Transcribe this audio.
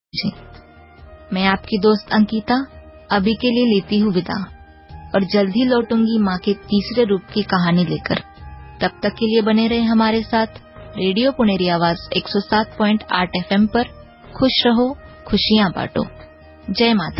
जी, मैं आपकी दोस्त अंकिता अभी के लिए लेती हूँ विदा और जल्द ही लौटूंगी माँ के तीसरे रूप की कहानी लेकर। तब तक के लिए बने रहे हमारे साथ रेडियो पुनेरी आवाज 107.8 FM पर। खुश रहो, खुशियाँ बांटो। जय माता।